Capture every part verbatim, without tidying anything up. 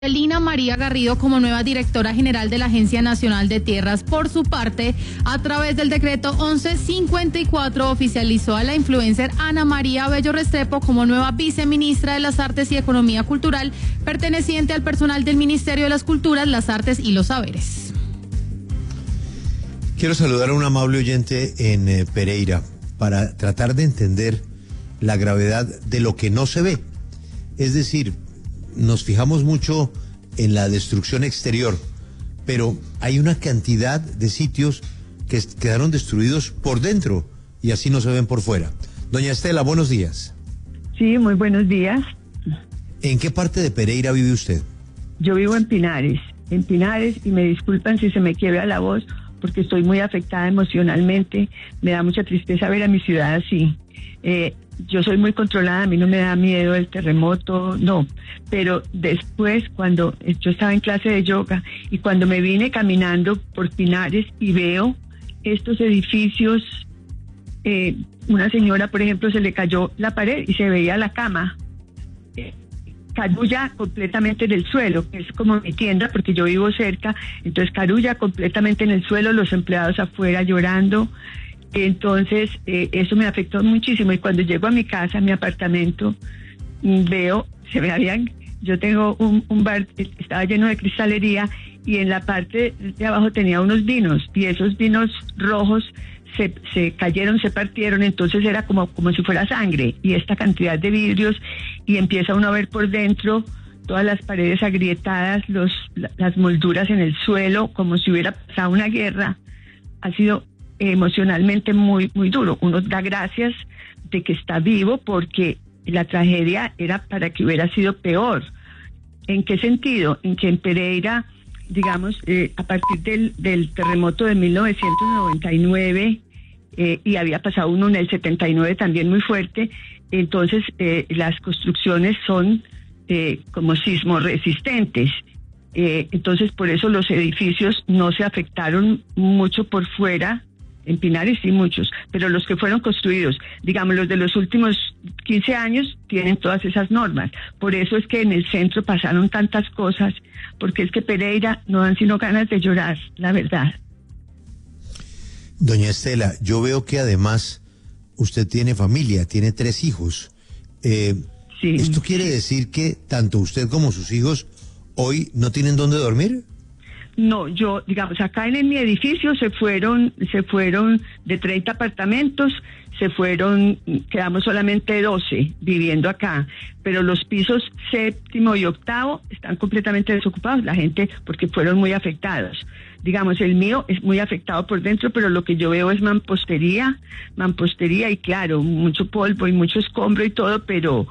Lina María Garrido como nueva directora general de la Agencia Nacional de Tierras. Por su parte, a través del decreto once cincuenta y cuatro oficializó a la influencer Ana María Bello Restrepo como nueva viceministra de las Artes y Economía Cultural, perteneciente al personal del Ministerio de las Culturas, las Artes y los Saberes. Quiero saludar a un amable oyente en eh, Pereira para tratar de entender la gravedad de lo que no se ve. Es decir, nos fijamos mucho en la destrucción exterior, pero hay una cantidad de sitios que quedaron destruidos por dentro y así no se ven por fuera. Doña Estela, buenos días. Sí, muy buenos días. ¿En qué parte de Pereira vive usted? Yo vivo en Pinares, en Pinares, y me disculpan si se me quiebra la voz porque estoy muy afectada emocionalmente. Me da mucha tristeza ver a mi ciudad así. Eh, yo soy muy controlada, a mí no me da miedo el terremoto, no, pero después cuando yo estaba en clase de yoga y cuando me vine caminando por Pinares y veo estos edificios, eh, una señora, por ejemplo, se le cayó la pared y se veía la cama, eh, carulla completamente en el suelo, que es como mi tienda porque yo vivo cerca, entonces carulla completamente en el suelo, los empleados afuera llorando. Entonces, eh, eso me afectó muchísimo. Y cuando llego a mi casa, a mi apartamento, veo, se me habían, yo tengo un, un bar, estaba lleno de cristalería, y en la parte de abajo tenía unos vinos, y esos vinos rojos se, se cayeron, se partieron, entonces era como, como si fuera sangre, y esta cantidad de vidrios, y empieza uno a ver por dentro todas las paredes agrietadas, los, las molduras en el suelo, como si hubiera pasado una guerra. Ha sido emocionalmente muy muy duro. Uno da gracias de que está vivo porque la tragedia era para que hubiera sido peor. ¿En qué sentido? En que en Pereira, digamos, eh, a partir del, del terremoto de mil novecientos noventa y nueve, eh, y había pasado uno en el setenta y nueve también muy fuerte, entonces eh, las construcciones son eh, como sismoresistentes. Eh, entonces por eso los edificios no se afectaron mucho por fuera. En Pinares sí muchos, pero los que fueron construidos, digamos los de los últimos quince años, tienen todas esas normas. Por eso es que en el centro pasaron tantas cosas, porque es que Pereira no dan sino ganas de llorar, la verdad. Doña Estela, yo veo que además usted tiene familia, tiene tres hijos. Eh, sí. ¿Esto quiere decir que tanto usted como sus hijos hoy no tienen dónde dormir? No, yo, digamos, acá en, en mi edificio se fueron, se fueron de treinta apartamentos, se fueron, quedamos solamente doce viviendo acá, pero los pisos séptimo y octavo están completamente desocupados, la gente, porque fueron muy afectados. Digamos, el mío es muy afectado por dentro, pero lo que yo veo es mampostería, mampostería y claro, mucho polvo y mucho escombro y todo, pero...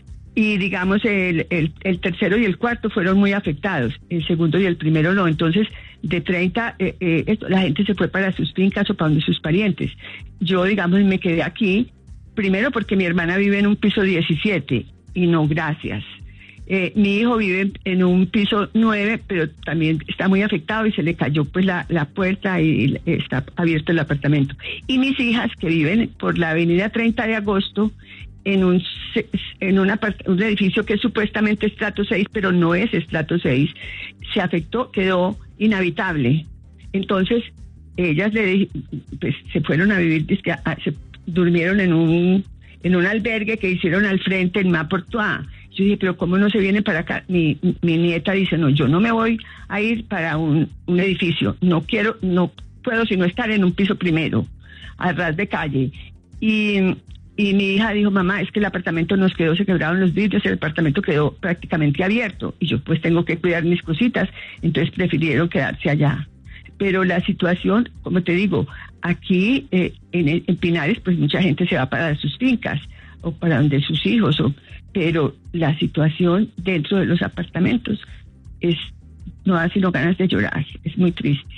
Y digamos, el, el, el tercero y el cuarto fueron muy afectados, el segundo y el primero no. Entonces, de treinta, eh, eh, esto, la gente se fue para sus fincas o para donde sus parientes. Yo, digamos, me quedé aquí, primero porque mi hermana vive en un piso diecisiete, y no, gracias. Eh, mi hijo vive en un piso nueve, pero también está muy afectado y se le cayó pues la, la puerta y está abierto el apartamento. Y mis hijas, que viven por la avenida treinta de agosto, en un en una, un edificio que es supuestamente estrato seis, pero no es estrato seis, se afectó, quedó inhabitable. Entonces, ellas le, pues, se fueron a vivir, se durmieron en un en un albergue que hicieron al frente en Maportuá. Yo dije, pero ¿cómo no se vienen para acá? Mi, mi nieta dice, no, yo no me voy a ir para un, un edificio, no quiero, no puedo sino estar en un piso primero, a ras de calle. Y... Y mi hija dijo, mamá, es que el apartamento nos quedó, se quebraron los vidrios, el apartamento quedó prácticamente abierto. Y yo pues tengo que cuidar mis cositas, entonces prefirieron quedarse allá. Pero la situación, como te digo, aquí eh, en, en Pinares, pues mucha gente se va para sus fincas o para donde sus hijos, o, pero la situación dentro de los apartamentos es no da sino ganas de llorar, es muy triste.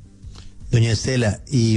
Doña Estela, ¿y,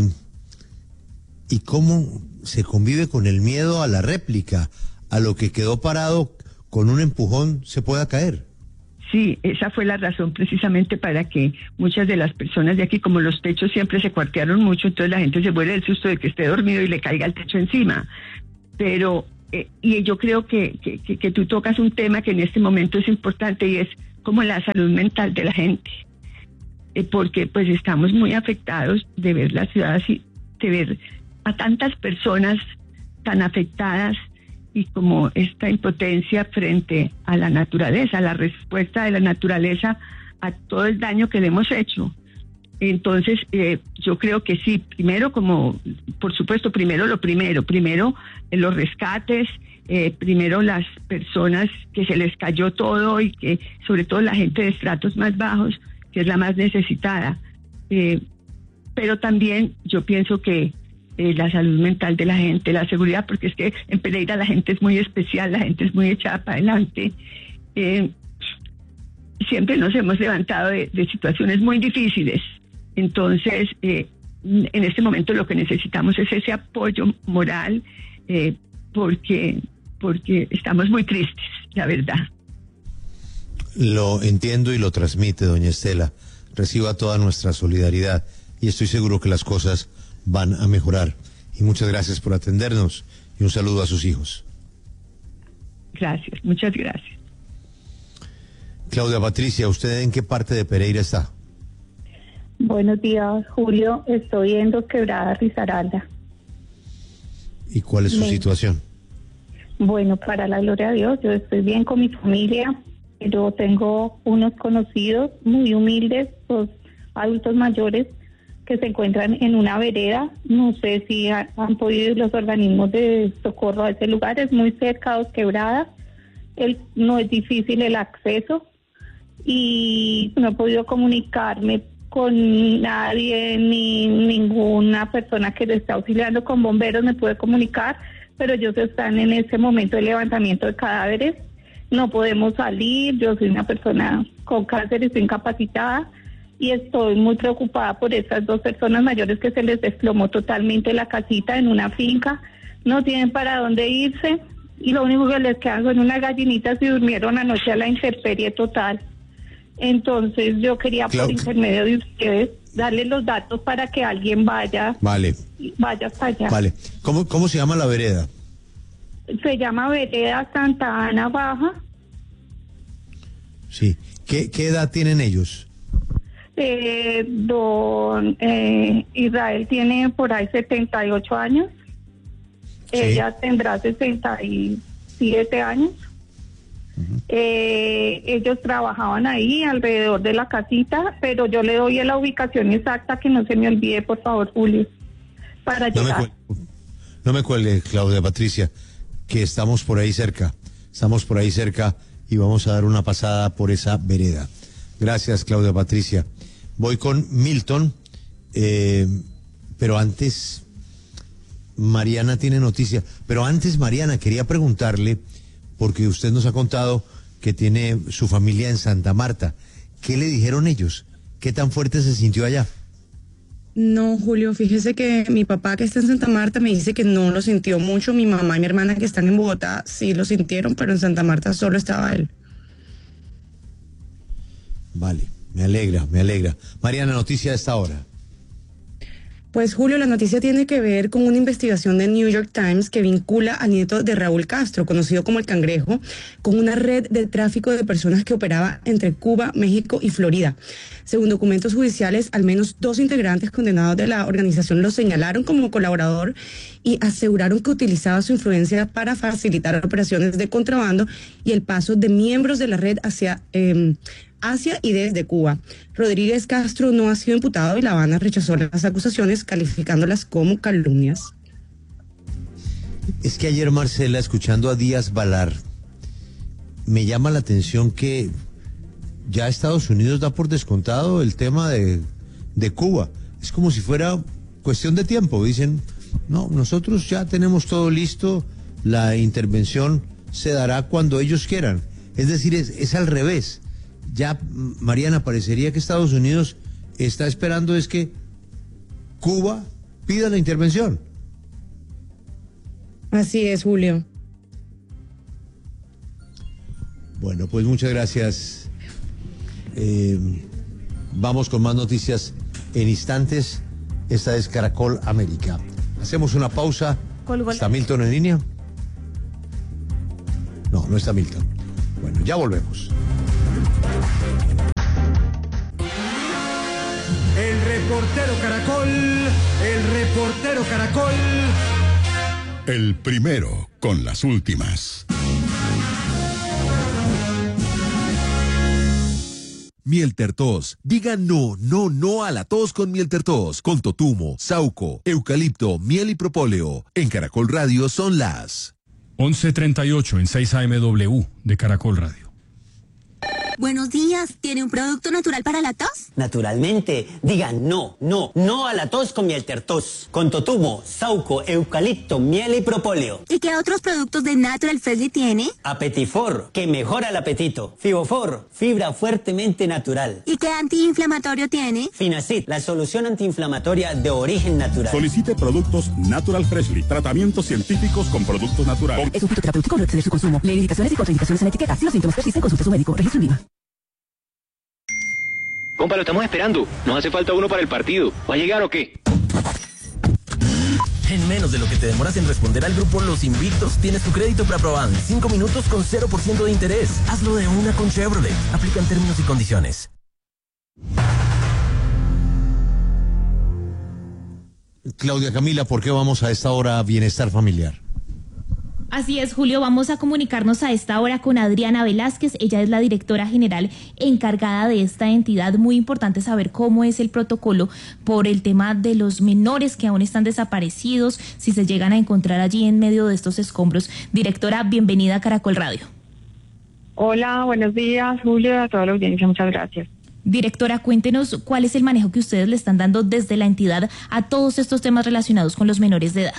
y cómo se convive con el miedo a la réplica, a lo que quedó parado con un empujón se pueda caer? Sí, esa fue la razón precisamente para que muchas de las personas de aquí, como los techos siempre se cuartearon mucho, entonces la gente se muere del susto de que esté dormido y le caiga el techo encima. Pero eh, y yo creo que, que, que, que tú tocas un tema que en este momento es importante y es como la salud mental de la gente, eh, porque pues estamos muy afectados de ver la ciudad así, de ver a tantas personas tan afectadas y como esta impotencia frente a la naturaleza, la respuesta de la naturaleza a todo el daño que le hemos hecho. Entonces, eh, yo creo que sí, primero como, por supuesto, primero lo primero, primero eh, los rescates, eh, primero las personas que se les cayó todo y que, sobre todo la gente de estratos más bajos, que es la más necesitada. Eh, pero también yo pienso que eh, la salud mental de la gente, la seguridad, porque es que en Pereira la gente es muy especial, la gente es muy echada para adelante. Eh, siempre nos hemos levantado de, de situaciones muy difíciles. Entonces, eh, en este momento lo que necesitamos es ese apoyo moral, eh, porque, porque estamos muy tristes, la verdad. Lo entiendo y lo transmite, doña Estela. Reciba toda nuestra solidaridad y estoy seguro que las cosas van a mejorar. Y muchas gracias por atendernos y un saludo a sus hijos. Gracias, muchas gracias. Claudia Patricia, ¿usted en qué parte de Pereira está? Buenos días, Julio. Estoy en Dos Quebradas, Risaralda. ¿Y cuál es su Me... situación? Bueno, para la gloria de Dios, yo estoy bien con mi familia, pero tengo unos conocidos muy humildes, dos adultos mayores, que se encuentran en una vereda. No sé si ha, han podido ir los organismos de socorro a ese lugar. Es muy cerca de Dos Quebradas. El, no es difícil el acceso y no he podido comunicarme con nadie, ni ninguna persona que le está auxiliando. Con bomberos me pude comunicar, pero ellos están en ese momento de levantamiento de cadáveres. No podemos salir, yo soy una persona con cáncer, estoy incapacitada y estoy muy preocupada por esas dos personas mayores que se les desplomó totalmente la casita en una finca. No tienen para dónde irse y lo único que les quedan son unas gallinitas y durmieron anoche a la intemperie total. Entonces yo quería Clau- por intermedio de ustedes darles los datos para que alguien vaya Vale, vaya hasta allá. vale. ¿Cómo, cómo se llama la vereda? Se llama Vereda Santa Ana Baja. Sí. ¿Qué, qué edad tienen ellos? Eh, don eh, Israel tiene por ahí setenta y ocho años. Sí. Ella tendrá sesenta y siete años. Uh-huh. Eh, ellos trabajaban ahí alrededor de la casita, pero yo le doy la ubicación exacta, que no se me olvide, por favor, Julio, para no llegar. Me cuelgue, no me cuelgue, Claudia Patricia, que estamos por ahí cerca, estamos por ahí cerca y vamos a dar una pasada por esa vereda. Gracias, Claudia Patricia. Voy con Milton, eh, pero antes Mariana tiene noticia, pero antes Mariana quería preguntarle, porque usted nos ha contado que tiene su familia en Santa Marta. ¿Qué le dijeron ellos? ¿Qué tan fuerte se sintió allá? No, Julio, fíjese que mi papá, que está en Santa Marta, me dice que no lo sintió mucho. Mi mamá y mi hermana, que están en Bogotá, sí lo sintieron, pero en Santa Marta solo estaba él. Vale, me alegra, me alegra. Mariana, noticia de esta hora. Pues, Julio, la noticia tiene que ver con una investigación de New York Times que vincula al nieto de Raúl Castro, conocido como el Cangrejo, con una red de tráfico de personas que operaba entre Cuba, México y Florida. Según documentos judiciales, al menos dos integrantes condenados de la organización lo señalaron como colaborador y aseguraron que utilizaba su influencia para facilitar operaciones de contrabando y el paso de miembros de la red hacia eh, hacia y desde Cuba. Rodríguez Castro no ha sido imputado y La Habana rechazó las acusaciones, calificándolas como calumnias. Es que ayer, Marcela, escuchando a Díaz Balar, me llama la atención que ya Estados Unidos da por descontado el tema de, de Cuba. Es como si fuera cuestión de tiempo. Dicen, no, nosotros ya tenemos todo listo, la intervención se dará cuando ellos quieran. Es decir, es, es al revés. Ya, Mariana, parecería que Estados Unidos está esperando es que Cuba pida la intervención. Así es, Julio. Bueno, pues muchas gracias. Eh, vamos con más noticias en instantes. Esta es Caracol América. Hacemos una pausa. ¿Está Milton en línea? No, no está Milton. Bueno, ya volvemos. El reportero Caracol, el reportero Caracol. El primero con las últimas. Miel Tertos. Diga no, no, no a la tos con Miel Tertos. Con totumo, sauco, eucalipto, miel y propóleo. En Caracol Radio son las once treinta y ocho en seis A M W de Caracol Radio. Buenos días, ¿tiene un producto natural para la tos? Naturalmente, digan no, no, no a la tos con Miel Tertos. Con totumo, sauco, eucalipto, miel y propóleo. ¿Y qué otros productos de Natural Freshly tiene? Apetifor, que mejora el apetito. Fibofor, fibra fuertemente natural. ¿Y qué antiinflamatorio tiene? Finacid, la solución antiinflamatoria de origen natural. Solicite productos Natural Freshly, tratamientos científicos con productos naturales. Es un fitoterapéutico, no exceder su consumo. Lee indicaciones y contraindicaciones en la etiqueta. Si los síntomas persisten, consulte a su médico. Registro en I V A. Compa, lo estamos esperando. Nos hace falta uno para el partido. ¿Va a llegar o qué? En menos de lo que te demoras en responder al grupo Los Invictos, tienes tu crédito preaprobado en cinco minutos con cero por ciento de interés. Hazlo de una con Chevrolet. Aplican términos y condiciones. Claudia Camila, ¿por qué vamos a esta hora a Bienestar Familiar? Así es, Julio, vamos a comunicarnos a esta hora con Adriana Velázquez. Ella es la directora general encargada de esta entidad. Muy importante saber cómo es el protocolo por el tema de los menores que aún están desaparecidos, si se llegan a encontrar allí en medio de estos escombros. Directora, bienvenida a Caracol Radio. Hola, buenos días, Julio, a toda la audiencia, muchas gracias. Directora, cuéntenos cuál es el manejo que ustedes le están dando desde la entidad a todos estos temas relacionados con los menores de edad.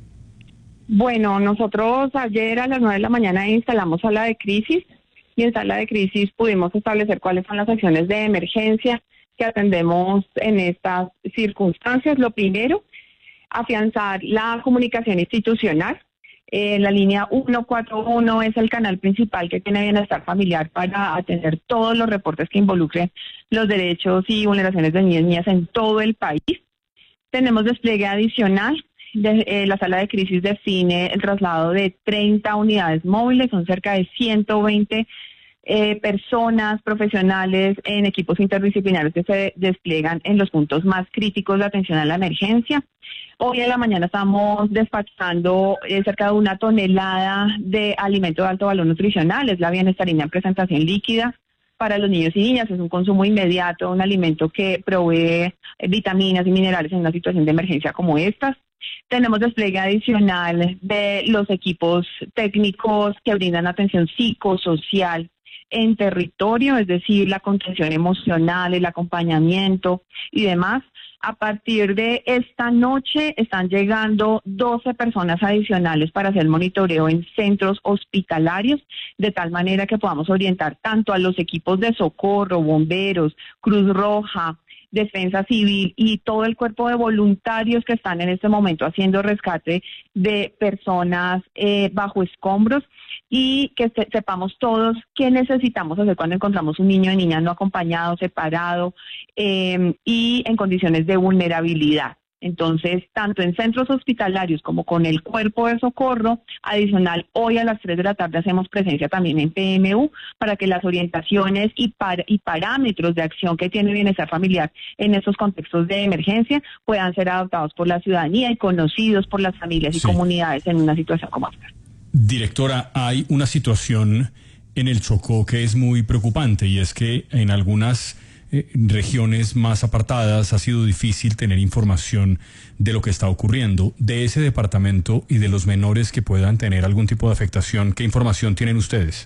Bueno, nosotros ayer a las nueve de la mañana instalamos sala de crisis y en sala de crisis pudimos establecer cuáles son las acciones de emergencia que atendemos en estas circunstancias. Lo primero, afianzar la comunicación institucional. Eh, la línea ciento cuarenta y uno es el canal principal que tiene Bienestar Familiar para atender todos los reportes que involucren los derechos y vulneraciones de niños y niñas en todo el país. Tenemos despliegue adicional. De, eh, la sala de crisis define el traslado de treinta unidades móviles, son cerca de ciento veinte eh, personas profesionales en equipos interdisciplinarios que se despliegan en los puntos más críticos de atención a la emergencia. Hoy en la mañana estamos despachando eh, cerca de una tonelada de alimento de alto valor nutricional, es la Bienestarina en presentación líquida. Para los niños y niñas es un consumo inmediato, un alimento que provee eh, vitaminas y minerales en una situación de emergencia como estas. Tenemos despliegue adicional de los equipos técnicos que brindan atención psicosocial en territorio, es decir, la contención emocional, el acompañamiento y demás. A partir de esta noche están llegando doce personas adicionales para hacer monitoreo en centros hospitalarios, de tal manera que podamos orientar tanto a los equipos de socorro, bomberos, Cruz Roja, Defensa Civil y todo el cuerpo de voluntarios que están en este momento haciendo rescate de personas eh, bajo escombros, y que se, sepamos todos qué necesitamos hacer cuando encontramos un niño o niña no acompañado, separado eh, y en condiciones de vulnerabilidad. Entonces, tanto en centros hospitalarios como con el cuerpo de socorro, adicional, hoy a las tres de la tarde hacemos presencia también en P M U para que las orientaciones y, par y parámetros de acción que tiene Bienestar Familiar en estos contextos de emergencia puedan ser adoptados por la ciudadanía y conocidos por las familias y sí. comunidades en una situación como esta. Directora, hay una situación en el Chocó que es muy preocupante, y es que en algunas Eh, regiones más apartadas ha sido difícil tener información de lo que está ocurriendo. De ese departamento y de los menores que puedan tener algún tipo de afectación, ¿qué información tienen ustedes?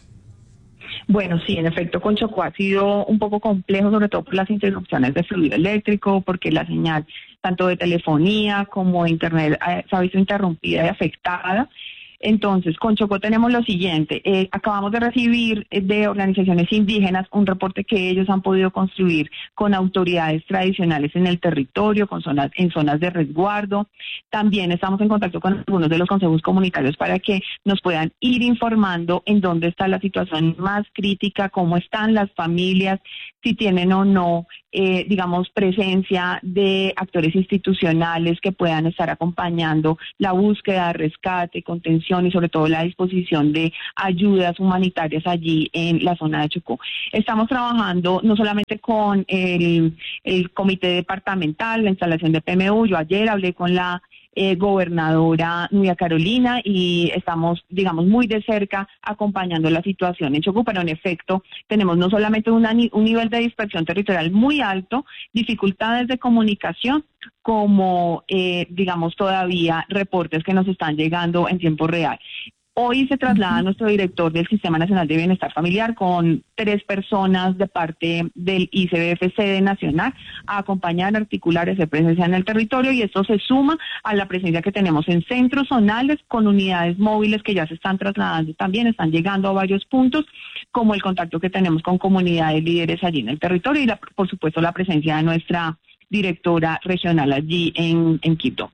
Bueno, sí, en efecto, con Chocó ha sido un poco complejo, sobre todo por las interrupciones de fluido eléctrico, porque la señal tanto de telefonía como de internet eh, se ha visto interrumpida y afectada. Entonces, con Chocó tenemos lo siguiente, eh, acabamos de recibir eh, de organizaciones indígenas un reporte que ellos han podido construir con autoridades tradicionales en el territorio, con zonas, en zonas de resguardo. También estamos en contacto con algunos de los consejos comunitarios para que nos puedan ir informando en dónde está la situación más crítica, cómo están las familias, si tienen o no eh, digamos, presencia de actores institucionales que puedan estar acompañando la búsqueda, rescate, contención y sobre todo la disposición de ayudas humanitarias allí en la zona de Chocó. Estamos trabajando no solamente con el, el comité departamental, la instalación de P M U. Yo ayer hablé con la Eh, gobernadora Nubia Carolina y estamos, digamos, muy de cerca acompañando la situación en Chocó, pero en efecto tenemos no solamente una, un nivel de dispersión territorial muy alto, dificultades de comunicación, como, eh, digamos, todavía reportes que nos están llegando en tiempo real. Hoy se traslada nuestro director del Sistema Nacional de Bienestar Familiar con tres personas de parte del I C B F sede nacional a acompañar, articular esa presencia en el territorio, y esto se suma a la presencia que tenemos en centros zonales con unidades móviles que ya se están trasladando también, están llegando a varios puntos, como el contacto que tenemos con comunidades líderes allí en el territorio y la, por supuesto la presencia de nuestra directora regional allí en, en Quito.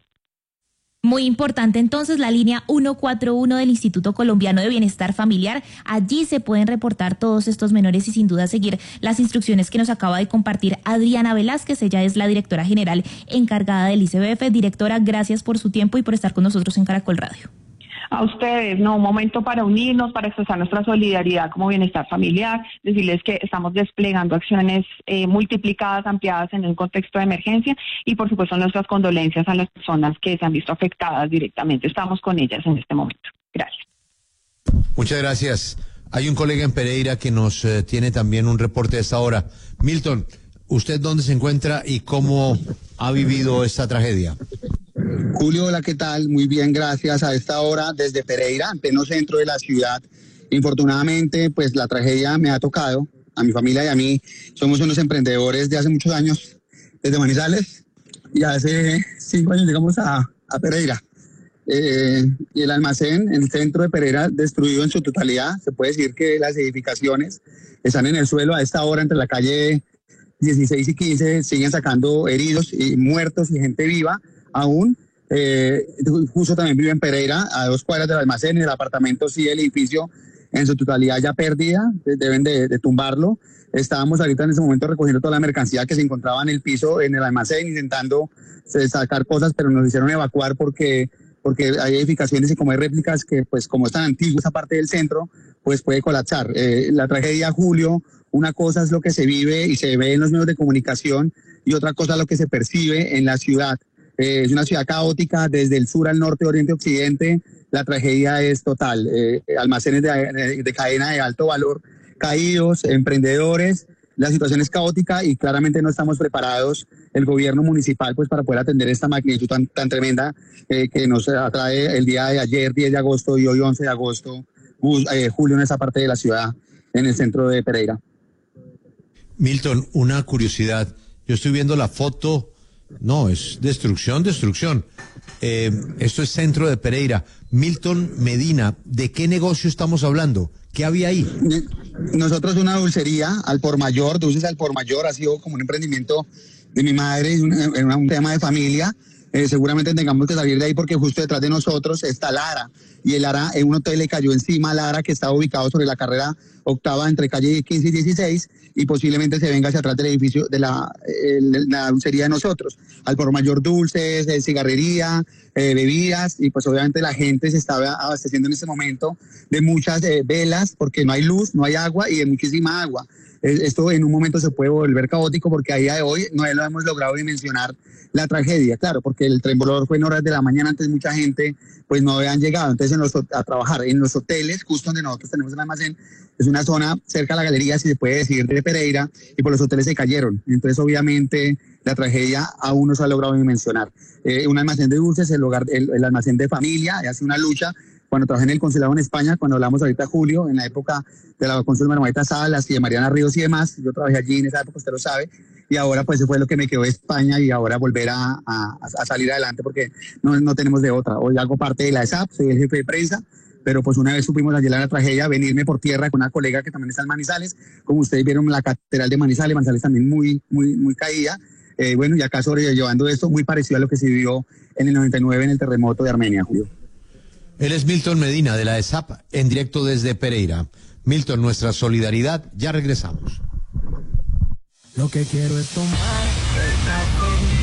Muy importante entonces la línea ciento cuarenta y uno del Instituto Colombiano de Bienestar Familiar. Allí se pueden reportar todos estos menores y sin duda seguir las instrucciones que nos acaba de compartir Adriana Velázquez. Ella es la directora general encargada del I C B F. Directora, gracias por su tiempo y por estar con nosotros en Caracol Radio. A ustedes, no, un momento para unirnos, para expresar nuestra solidaridad como bienestar familiar, decirles que estamos desplegando acciones eh, multiplicadas, ampliadas en un contexto de emergencia y por supuesto nuestras condolencias a las personas que se han visto afectadas directamente. Estamos con ellas en este momento. Gracias. Muchas gracias. Hay un colega en Pereira que nos eh, tiene también un reporte de esta hora. Milton, ¿usted dónde se encuentra y cómo ha vivido esta tragedia? Julio, hola, ¿qué tal? Muy bien, gracias. A esta hora desde Pereira, en pleno centro de la ciudad. Infortunadamente, pues la tragedia me ha tocado, a mi familia y a mí. Somos unos emprendedores de hace muchos años, desde Manizales, y hace cinco años llegamos a, a Pereira. Eh, y el almacén, el centro de Pereira, destruido en su totalidad. Se puede decir que las edificaciones están en el suelo. A esta hora, entre la calle dieciséis y quince, siguen sacando heridos y muertos y gente viva. Aún, eh, justo también vive en Pereira, a dos cuadras del almacén, en el apartamento sí, el edificio en su totalidad ya perdida, deben de, de tumbarlo. Estábamos ahorita en ese momento recogiendo toda la mercancía que se encontraba en el piso, en el almacén, intentando sacar cosas, pero nos hicieron evacuar porque, porque hay edificaciones y como hay réplicas que, pues como es tan antigua esa parte del centro, pues puede colapsar. Eh, la tragedia, Julio, una cosa es lo que se vive y se ve en los medios de comunicación y otra cosa es lo que se percibe en la ciudad. Eh, es una ciudad caótica, desde el sur al norte, oriente, occidente, la tragedia es total. Eh, almacenes de, de cadena de alto valor caídos, emprendedores, la situación es caótica y claramente no estamos preparados, el gobierno municipal, pues para poder atender esta magnitud tan, tan tremenda eh, que nos atrae el día de ayer, diez de agosto, y hoy once de agosto, eh, Julio, en esa parte de la ciudad, en el centro de Pereira. Milton, una curiosidad. Yo estoy viendo la foto. No, es destrucción, destrucción. Eh, esto es centro de Pereira. Milton Medina, ¿de qué negocio estamos hablando? ¿Qué había ahí? Nosotros una dulcería al por mayor, dulces al por mayor, ha sido como un emprendimiento de mi madre, es un, un tema de familia. Eh, seguramente tengamos que salir de ahí porque justo detrás de nosotros está Lara, y el Lara, en un hotel le cayó encima a Lara, que estaba ubicado sobre la carrera octava entre calle quince y dieciséis, y posiblemente se venga hacia atrás del edificio de la, eh, la dulcería de nosotros. Al por mayor, dulces, eh, cigarrería, eh, bebidas, y pues obviamente la gente se estaba abasteciendo en este momento de muchas eh, velas, porque no hay luz, no hay agua y de muchísima agua. Eh, esto en un momento se puede volver caótico porque a día de hoy no lo hemos logrado dimensionar la tragedia, claro, porque el temblor fue en horas de la mañana, antes mucha gente pues no habían llegado, entonces en los, a trabajar en los hoteles, justo donde nosotros tenemos el almacén, es una zona cerca a la galería, si se puede decir, de Pereira, y por los hoteles se cayeron, entonces obviamente la tragedia aún no se ha logrado dimensionar. Eh, un almacén de dulces, el, hogar, el, el almacén de familia, hace una lucha. Cuando trabajé en el consulado en España, cuando hablamos ahorita Julio, en la época de la cónsul Margarita Salas y de Mariana Ríos y demás, yo trabajé allí en esa época, usted lo sabe, y ahora pues eso fue lo que me quedó de España y ahora volver a, a, a salir adelante porque no, no tenemos de otra. Hoy hago parte de la E S A P, soy el jefe de prensa, pero pues una vez supimos ayer la tragedia, venirme por tierra con una colega que también está en Manizales, como ustedes vieron la catedral de Manizales, Manizales también muy, muy, muy caída, eh, bueno, y acá sobrellevando esto muy parecido a lo que se vivió en el noventa y nueve en el terremoto de Armenia, Julio. Él es Milton Medina, de la E S A P, en directo desde Pereira. Milton, nuestra solidaridad, ya regresamos. Lo que quiero es tomar.